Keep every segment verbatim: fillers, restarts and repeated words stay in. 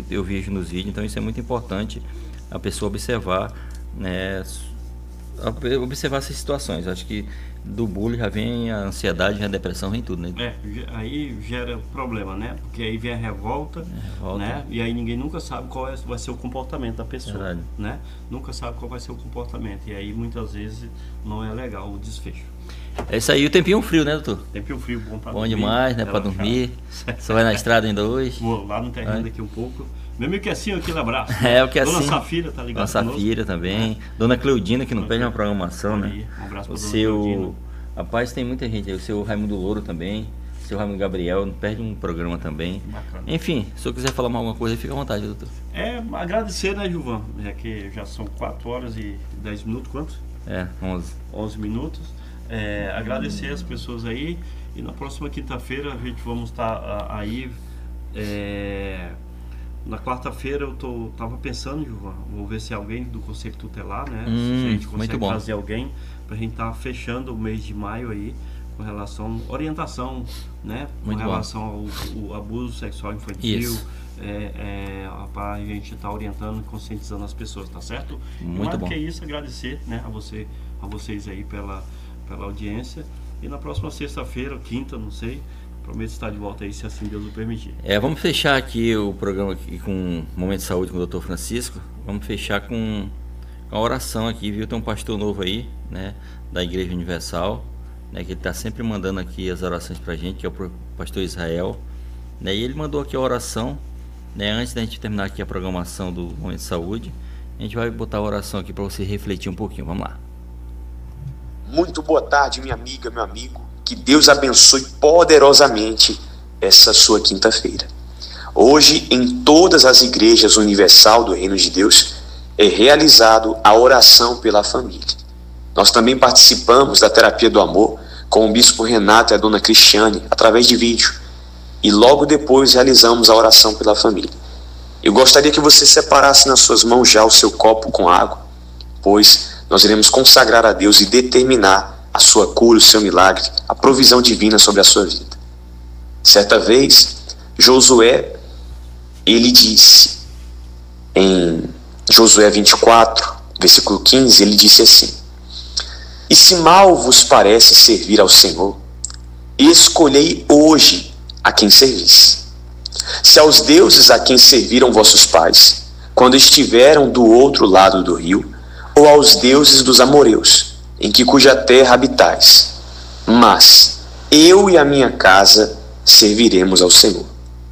eu vejo nos vídeos, então isso é muito importante a pessoa observar, né, observar essas situações. Acho que do bullying já vem a ansiedade, a depressão, vem tudo, né? É, aí gera problema, né? Porque aí vem a revolta, é, revolta. né? E aí ninguém nunca sabe qual é, vai ser o comportamento da pessoa, Verdade. né? Nunca sabe qual vai ser o comportamento. E aí muitas vezes não é legal o desfecho. É isso aí, o tempinho frio, né, doutor? Tempinho frio, bom pra bom dormir. Bom demais, né? Pra dormir. Você vai na estrada ainda hoje? Vou lá no terreno daqui um pouco. Meu amigo Quessinho, aquele abraço. É, o Quessinho. Dona Safira, tá ligado? Dona Safira também. É. Dona Cleudina, que não perde uma programação, aí, né? Um abraço pra o Dona seu... Cleudina. Rapaz, tem muita gente aí. O seu Raimundo Louro também. O seu Raimundo Gabriel, não perde um programa também. Bacana. Enfim, se eu quiser falar mais alguma coisa, fica à vontade, doutor. É, agradecer, né, Gilvan? Já que já são quatro horas e dez minutos, quantos? É, onze. onze minutos. É, agradecer as pessoas aí. E na próxima quinta-feira a gente vamos estar aí. É, na quarta-feira eu tô, tava pensando, Gilvan, vou ver se alguém do Conselho Tutelar, né? Hum, se a gente consegue muito bom. trazer alguém pra gente estar tá fechando o mês de maio aí com relação orientação, né? Com muito relação ao, ao abuso sexual infantil. Isso. É, é, para a gente estar tá orientando e conscientizando as pessoas, tá certo? Muito Mais bom. do que isso, agradecer, né, a você, a vocês aí pela pela audiência. E na próxima sexta-feira, quinta, não sei, prometo estar de volta aí, se assim Deus o permitir. É, vamos fechar aqui o programa aqui com Momento de Saúde com o doutor Francisco. Vamos fechar com a oração aqui, viu? Tem um pastor novo aí, né, da Igreja Universal, né, que ele está sempre mandando aqui as orações pra gente, que é o pastor Israel, né, e ele mandou aqui a oração, né, antes da gente terminar aqui a programação do Momento de Saúde, a gente vai botar a oração aqui para você refletir um pouquinho. Vamos lá. Muito boa tarde, minha amiga, meu amigo. Que Deus abençoe poderosamente essa sua quinta-feira. Hoje, em todas as igrejas universal do Reino de Deus, é realizado a oração pela família. Nós também participamos da terapia do amor com o bispo Renato e a dona Cristiane, através de vídeo. E logo depois realizamos a oração pela família. Eu gostaria que você separasse nas suas mãos já o seu copo com água, pois nós iremos consagrar a Deus e determinar a sua cura, o seu milagre, a provisão divina sobre a sua vida. Certa vez, Josué, ele disse, em Josué vinte e quatro, versículo quinze, ele disse assim: E se mal vos parece servir ao Senhor, escolhei hoje a quem servis. Se aos deuses a quem serviram vossos pais, quando estiveram do outro lado do rio, ou aos deuses dos amoreus, em que cuja terra habitais. Mas eu e a minha casa serviremos ao Senhor.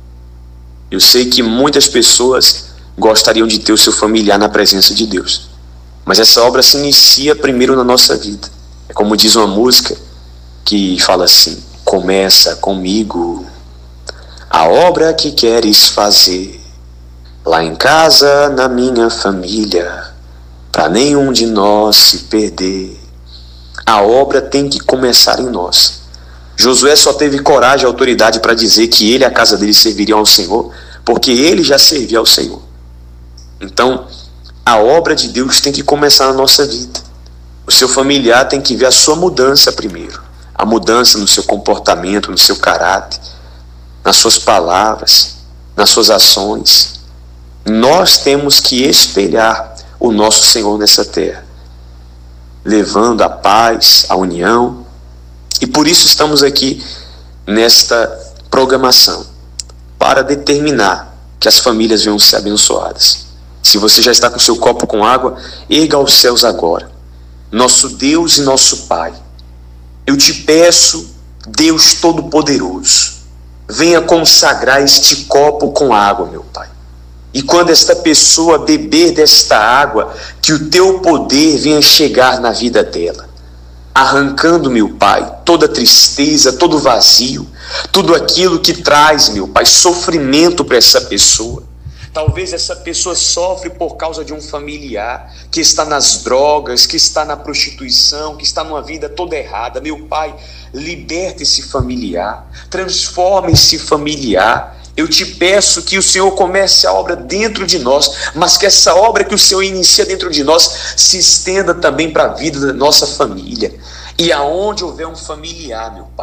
Eu sei que muitas pessoas gostariam de ter o seu familiar na presença de Deus, mas essa obra se inicia primeiro na nossa vida. É como diz uma música que fala assim: começa comigo a obra que queres fazer, lá em casa, na minha família, para nenhum de nós se perder. A obra tem que começar em nós. Josué só teve coragem e autoridade para dizer que ele e a casa dele serviriam ao Senhor, porque ele já servia ao Senhor. Então, a obra de Deus tem que começar na nossa vida. O seu familiar tem que ver a sua mudança primeiro. A mudança no seu comportamento, no seu caráter, nas suas palavras, nas suas ações. Nós temos que espelhar o nosso Senhor nessa terra, levando a paz, a união. E por isso estamos aqui nesta programação, para determinar que as famílias venham ser abençoadas. Se você já está com seu copo com água, erga aos céus agora. Nosso Deus e nosso Pai, eu te peço, Deus Todo-Poderoso, venha consagrar este copo com água, meu Pai. E quando esta pessoa beber desta água, que o teu poder venha chegar na vida dela, arrancando, meu Pai, toda tristeza, todo vazio, tudo aquilo que traz, meu Pai, sofrimento para essa pessoa. Talvez essa pessoa sofre por causa de um familiar que está nas drogas, que está na prostituição, que está numa vida toda errada. Meu Pai, liberta esse familiar, transforma esse familiar. Eu te peço que o Senhor comece a obra dentro de nós, mas que essa obra que o Senhor inicia dentro de nós se estenda também para a vida da nossa família. E aonde houver um familiar, meu Pai,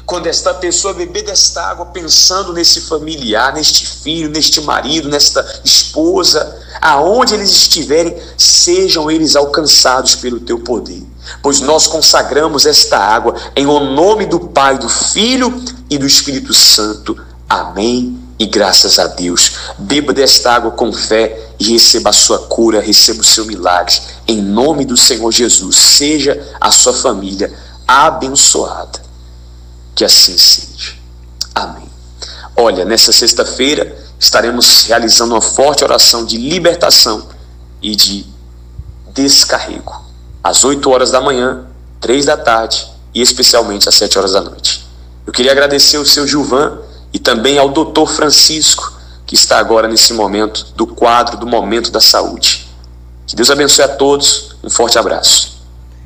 Quando esta pessoa beber desta água pensando nesse familiar, neste filho, neste marido, nesta esposa, aonde eles estiverem, sejam eles alcançados pelo teu poder. Pois nós consagramos esta água em o nome do Pai, do Filho e do Espírito Santo. Amém. E graças a Deus. Beba desta água com fé e receba a sua cura, receba o seu milagre. Em nome do Senhor Jesus, seja a sua família abençoada. Que assim seja. Amém. Olha, nessa sexta-feira estaremos realizando uma forte oração de libertação e de descarrego. Às oito horas da manhã, três da tarde e especialmente às sete horas da noite. Eu queria agradecer ao seu Gilvan e também ao doutor Francisco, que está agora nesse momento do quadro do Momento da Saúde. Que Deus abençoe a todos. Um forte abraço.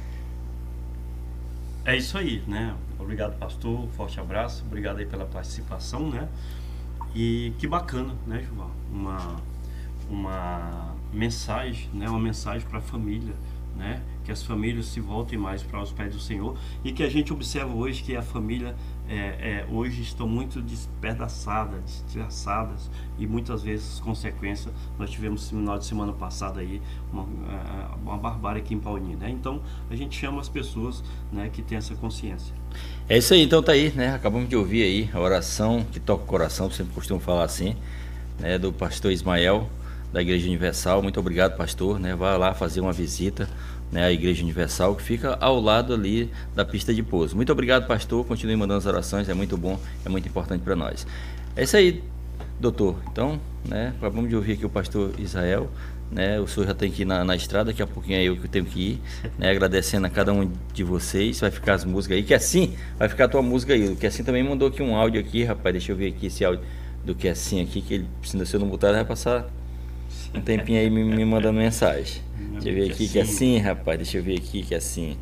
É isso aí, né? Obrigado, pastor. Um forte abraço. Obrigado aí pela participação, né? E que bacana, né, João? Uma, uma mensagem, né? Uma mensagem para a família, né? Que as famílias se voltem mais para os pés do Senhor e que a gente observa hoje que a família é, é, hoje estão muito despedaçadas, desgraçadas e muitas vezes consequência. Nós tivemos no final de semana passada aí uma, uma barbárie aqui em Paulínia, né? Então a gente chama as pessoas, né, que têm essa consciência. É isso aí, então tá aí, né? Acabamos de ouvir aí a oração que toca o coração, sempre costumo falar assim, né? Do pastor Ismael, da Igreja Universal. Muito obrigado, pastor, né? Vá lá fazer uma visita, né, a Igreja Universal, que fica ao lado ali da pista de pouso. Muito obrigado, pastor. Continue mandando as orações, é muito bom, é muito importante para nós. É isso aí, doutor. Então, né, acabamos de ouvir aqui o pastor Israel, né? O senhor já tem que ir na, na estrada, daqui a pouquinho é eu que tenho que ir, né? Agradecendo a cada um de vocês. Vai ficar as músicas aí, que assim vai ficar a tua música aí. O que assim também mandou aqui um áudio aqui, rapaz. Deixa eu ver aqui esse áudio do que assim aqui, que ele, se eu não botar, vai passar um tempinho aí me, me mandando mensagem. Deixa eu ver aqui que é assim, rapaz. Deixa eu ver aqui que é assim.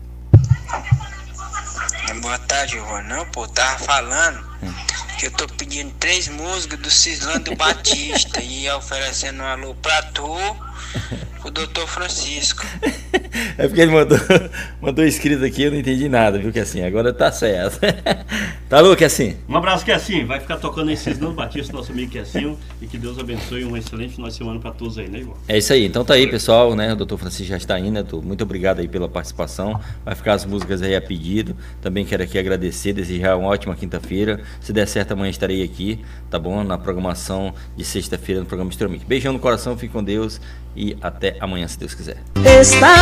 Boa tarde, João. Não, pô, tava falando hum. que eu tô pedindo três músicas do Cislando Batista e oferecendo um alô pra tu, pro doutor Francisco. É porque ele mandou, mandou escrito aqui, eu não entendi nada, viu, que assim, agora tá certo. Tá louco, que assim? Um abraço, que assim, vai ficar tocando esses Cislando Batista, nosso amigo que assim, e que Deus abençoe um excelente final de semana pra todos aí, né, João? É isso aí, então tá aí, pessoal, né, o doutor Francisco já está aí, né, muito obrigado aí pela participação, vai ficar as músicas aí a pedido, também quero aqui agradecer, desejar uma ótima quinta-feira, se der certo amanhã estarei aqui, tá bom, na programação de sexta-feira no programa Mister Mickey. Beijão no coração, fique com Deus e até amanhã, se Deus quiser. Está